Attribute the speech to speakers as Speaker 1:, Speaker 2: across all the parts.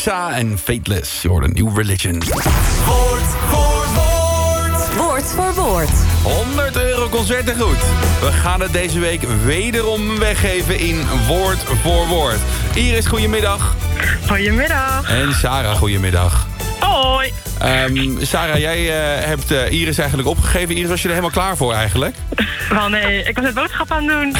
Speaker 1: Alexa en Fateless. Je hoort een New Religion.
Speaker 2: Woord voor woord.
Speaker 3: Woord voor woord.
Speaker 1: 100 euro concertengoed. We gaan het deze week wederom weggeven in Woord voor woord. Iris, goedemiddag.
Speaker 4: Goedemiddag.
Speaker 1: En Sarah, goedemiddag.
Speaker 4: Hoi.
Speaker 1: Sarah, jij hebt Iris eigenlijk opgegeven. Iris, was je er helemaal klaar voor eigenlijk?
Speaker 4: Wel nee, ik was het boodschap aan het doen.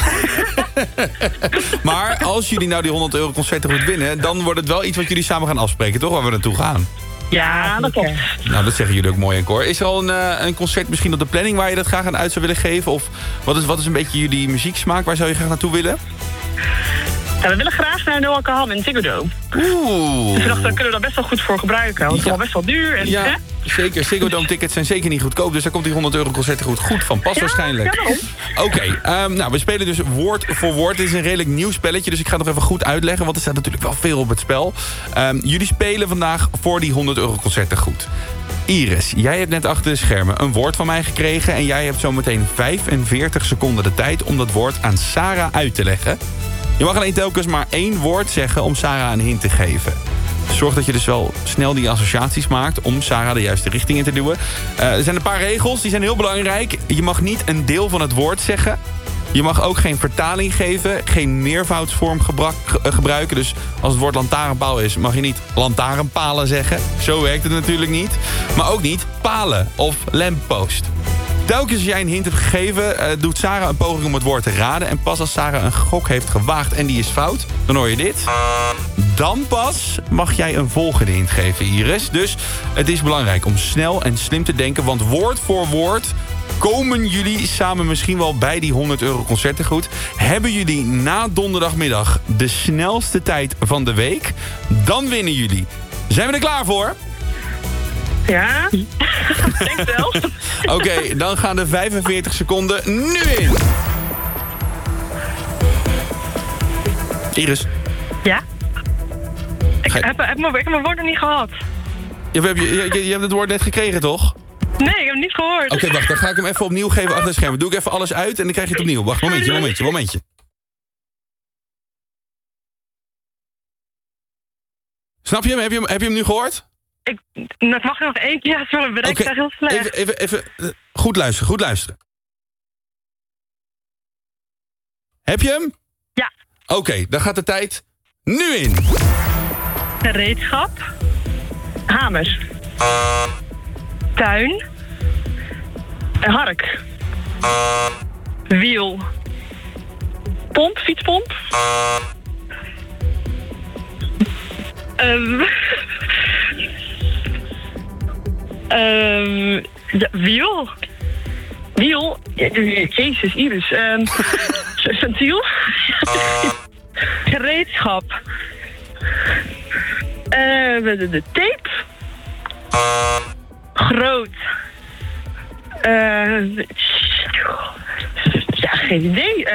Speaker 1: Maar als jullie nou die 100 euro concertengoed winnen, dan wordt het wel iets wat jullie samen gaan afspreken, toch? Waar we naartoe gaan.
Speaker 4: Ja, dat klopt.
Speaker 1: Nou, dat zeggen jullie ook mooi en koor. Is er al een concert misschien op de planning waar je dat graag aan uit zou willen geven? Of wat is een beetje jullie muzieksmaak? Waar zou je graag naartoe willen?
Speaker 4: Ja, we willen graag naar Noah Kahan in Ziggo Dome.
Speaker 1: Oeh.
Speaker 4: Dus we dachten, daar kunnen we dat best wel goed voor gebruiken. Want het is wel best wel duur. En,
Speaker 1: Ja,
Speaker 4: hè?
Speaker 1: zeker. Ziggo Dome tickets zijn zeker niet goedkoop. Dus daar komt die 100 euro concertengoed goed van pas waarschijnlijk.
Speaker 4: Ja,
Speaker 1: Oké, nou, we spelen dus woord voor woord. Dit is een redelijk nieuw spelletje, dus ik ga het nog even goed uitleggen. Want er staat natuurlijk wel veel op het spel. Jullie spelen vandaag voor die 100 euro concertengoed. Iris, jij hebt net achter de schermen een woord van mij gekregen. En jij hebt zometeen 45 seconden de tijd om dat woord aan Sarah uit te leggen. Je mag alleen telkens maar 1 woord zeggen om Sarah een hint te geven. Zorg dat je dus wel snel die associaties maakt om Sarah de juiste richting in te duwen. Er zijn een paar regels, die zijn heel belangrijk. Je mag niet een deel van het woord zeggen. Je mag ook geen vertaling geven, geen meervoudsvorm gebruiken. Dus als het woord lantaarnpaal is, mag je niet lantaarnpalen zeggen. Zo werkt het natuurlijk niet. Maar ook niet palen of lamppost. Telkens als jij een hint hebt gegeven, doet Sarah een poging om het woord te raden. En pas als Sarah een gok heeft gewaagd en die is fout, dan hoor je dit. Dan pas mag jij een volgende hint geven, Iris. Dus het is belangrijk om snel en slim te denken. Want woord voor woord komen jullie samen misschien wel bij die 100 euro concertengoed. Hebben jullie na donderdagmiddag de snelste tijd van de week, dan winnen jullie. Zijn we er klaar voor?
Speaker 4: Ja, denk wel.
Speaker 1: Oké, dan gaan de 45 seconden nu in. Iris.
Speaker 4: Ja? Ik heb mijn woord nog niet gehad.
Speaker 1: Je hebt het woord net gekregen, toch?
Speaker 4: Nee, ik heb het niet gehoord.
Speaker 1: Oké, wacht, dan ga ik hem even opnieuw geven achter het scherm. Doe ik even alles uit en dan krijg je het opnieuw. Wacht, momentje. Snap je hem? Heb je hem nu gehoord?
Speaker 4: Dat mag nog 1 keer. Ja, sorry, het bereik is heel slecht.
Speaker 1: Even goed luisteren. Heb je hem?
Speaker 4: Ja.
Speaker 1: Oké, dan gaat de tijd nu in.
Speaker 4: Gereedschap. Hamer. Tuin. Hark. Wiel. Pomp, fietspomp. Ja, wiel. Wiel. Jezus, Iris. Ventiel. Gereedschap. De tape. Groot. Ja, geen idee.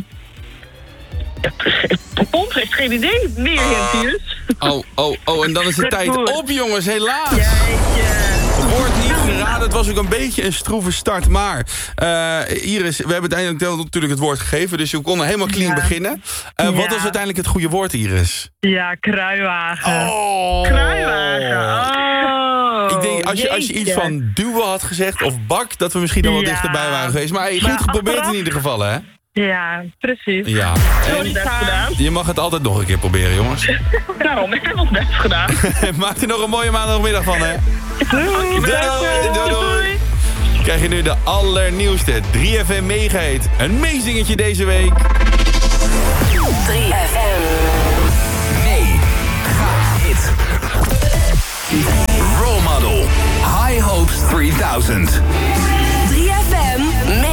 Speaker 4: Pomp heeft geen idee. Meer Iris.
Speaker 1: Oh, en dan is de tijd op, jongens, helaas.
Speaker 4: Het
Speaker 1: wordt niet geraden, het was ook een beetje een stroeve start. Maar Iris, we hebben uiteindelijk natuurlijk het woord gegeven. Dus je kon helemaal clean beginnen. Wat was uiteindelijk het goede woord, Iris?
Speaker 4: Ja, kruiwagen.
Speaker 1: Oh.
Speaker 4: Kruiwagen.
Speaker 1: Ik denk, als je iets van duwen had gezegd of bak, dat we misschien nog wel dichterbij waren geweest. Maar goed geprobeerd in ieder geval, hè?
Speaker 4: Ja, precies.
Speaker 1: Ja. Je mag het altijd nog een keer proberen, jongens.
Speaker 4: Daarom, ik heb ons best gedaan.
Speaker 1: Maak er nog een mooie maandagmiddag van, hè? Doei. Krijg je nu de allernieuwste 3FM Megahit. Een meezingetje deze week.
Speaker 3: 3FM
Speaker 2: Megahit. Role Model. High Hopes 3000.